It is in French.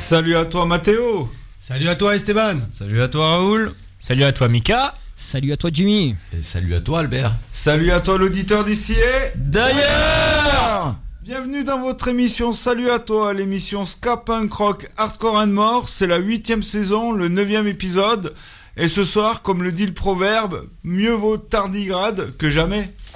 Salut à toi Mathéo. Salut à toi Esteban. Salut à toi Raoul. Salut à toi Mika. Salut à toi Jimmy. Et salut à toi Albert. Salut à toi l'auditeur d'ici et d'ailleurs. Bienvenue dans votre émission Salut à toi, l'émission Ska Punk Rock Hardcore and More. C'est la 8e saison, le 9e épisode. Et ce soir, comme le dit le proverbe, mieux vaut tardigrade que jamais.